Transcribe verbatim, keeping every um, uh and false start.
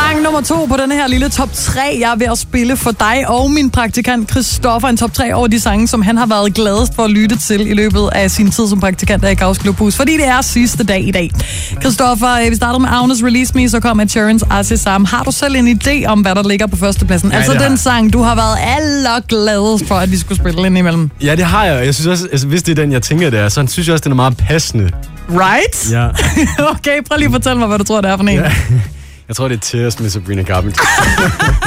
Sang nummer to på den her lille top tre, jeg er ved at spille for dig og min praktikant Christoffer. En top tre over de sange, som han har været gladest for at lytte til i løbet af sin tid som praktikant af Kaos Klubhus. Fordi det er sidste dag i dag. Christoffer, vi startede med Agnes Release Me, så kom Ed Sheeran's Asesam. Har du selv en idé om, hvad der ligger på førstepladsen? Ja, altså den har... sang, du har været allergladest for, at vi skulle spille ind imellem. Ja, det har jeg. Jeg synes også, altså, hvis det er den, jeg tænker, det er, så synes jeg også, den er meget passende. Right? Ja. Okay, prøv lige at fortælle mig, hvad du tror, det er for en. Ja. Jeg tror, det er Tears med Sabrina Carpenter.